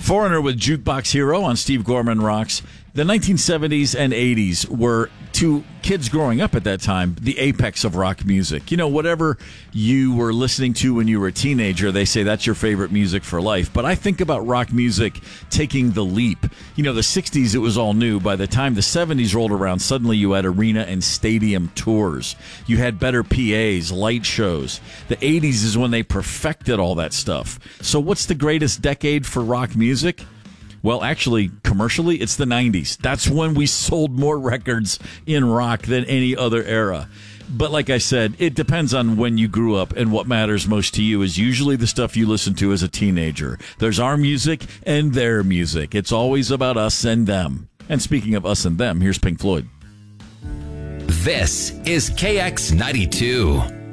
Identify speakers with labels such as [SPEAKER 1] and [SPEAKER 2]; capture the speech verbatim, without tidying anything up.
[SPEAKER 1] Foreigner with Jukebox Hero on Steve Gorman Rocks. The nineteen seventies and eighties were, to kids growing up at that time, the apex of rock music. You know, whatever you were listening to when you were a teenager, they say that's your favorite music for life. But I think about rock music taking the leap. You know, the sixties, it was all new. By the time the seventies rolled around, suddenly you had arena and stadium tours. You had better P As, light shows. The eighties is when they perfected all that stuff. So what's the greatest decade for rock music? Well, actually, commercially, it's the nineties. That's when we sold more records in rock than any other era. But like I said, it depends on when you grew up, and what matters most to you is usually the stuff you listen to as a teenager. There's our music and their music. It's always about us and them. And speaking of us and them, here's Pink Floyd.
[SPEAKER 2] This is K X ninety-two.